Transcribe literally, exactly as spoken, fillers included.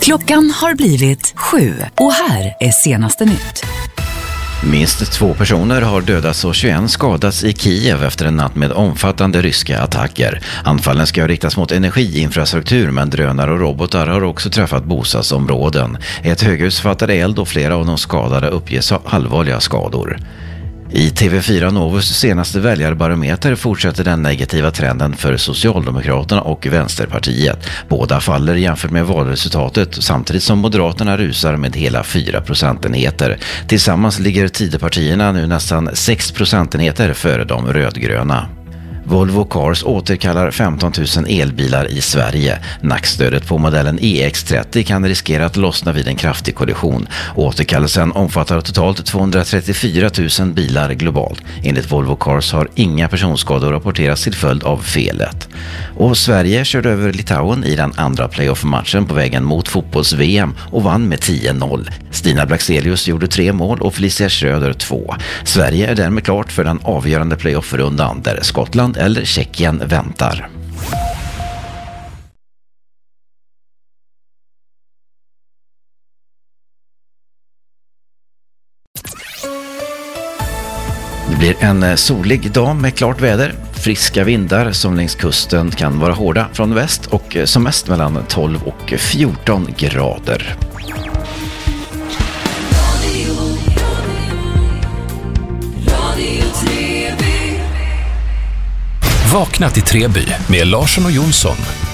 Klockan har blivit sju och här är senaste nytt. Minst två personer har dödats och tjugoett skadats i Kiev efter en natt med omfattande ryska attacker. Anfallen ska riktas mot energiinfrastruktur, men drönare och robotar har också träffat bostadsområden. Ett höghus fattade eld och flera av de skadade uppges ha allvarliga skador. I T V fyra Novus senaste väljarbarometer fortsätter den negativa trenden för Socialdemokraterna och Vänsterpartiet. Båda faller jämfört med valresultatet, samtidigt som Moderaterna rusar med hela fyra procentenheter. Tillsammans ligger Tidöpartierna nu nästan sex procentenheter före de rödgröna. Volvo Cars återkallar femton tusen elbilar i Sverige. Nackstödet på modellen E X trettio kan riskera att lossna vid en kraftig kollision. Återkallelsen omfattar totalt tvåhundratrettiofyra tusen bilar globalt. Enligt Volvo Cars har inga personskador rapporterats till följd av felet. Och Sverige körde över Litauen i den andra playoff-matchen på vägen mot fotbolls-V M och vann med tio noll. Stina Blaxelius gjorde tre mål och Felicia Schröder två. Sverige är därmed klart för den avgörande playoff-rundan där Skottland eller Tjeckien väntar. Det blir en solig dag med klart väder, friska vindar som längs kusten kan vara hårda från väst och som mest mellan tolv och fjorton grader. Vakna till Treby med Larsson och Jonsson.